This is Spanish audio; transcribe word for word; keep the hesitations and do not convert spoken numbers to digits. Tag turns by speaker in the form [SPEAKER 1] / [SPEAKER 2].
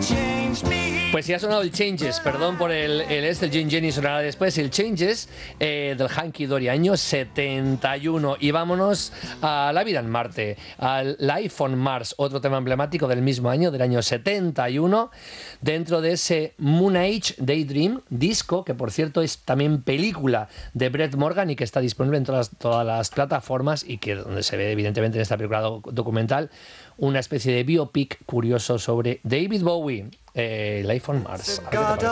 [SPEAKER 1] Pues sí ha sonado el Changes, perdón por el, el este, el Gene Jenny sonará después, el Changes eh, del Hanky Dory, año setenta y uno. Y vámonos a La vida en Marte, al Life on Mars, otro tema emblemático del mismo año, del año setenta y uno, dentro de ese Moon Age Daydream, disco, que por cierto es también película de Brett Morgan y que está disponible en todas, todas las plataformas y que donde se ve evidentemente en esta película documental una especie de biopic curioso sobre David Bowie. Eh, Life on Mars.